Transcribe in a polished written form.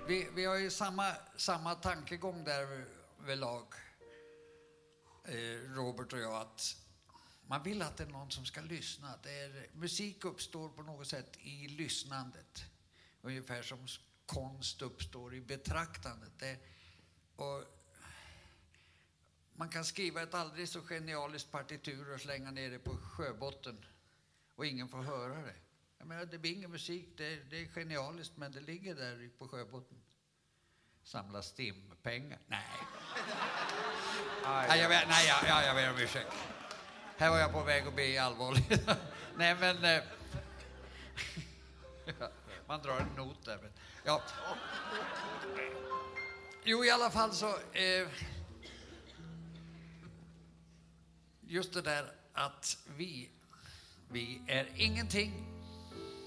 Vi har ju samma tankegång där vid lag, Robert och jag, att man vill att det är någon som ska lyssna. Musik uppstår på något sätt i lyssnandet. Ungefär som konst uppstår i betraktandet. Och man kan skriva ett aldrig så genialiskt partitur och slänga ner det på sjöbotten och ingen får höra det. Jag menar, det blir ingen musik, det är genialiskt, men det ligger där på sjöbotten. Samla stimpengar. Nej. Jag ber om ursäkt. Här var jag på väg att bli allvarlig. Nej, men... man drar en not där. Men, ja. Jo, i alla fall så... just det där att vi är ingenting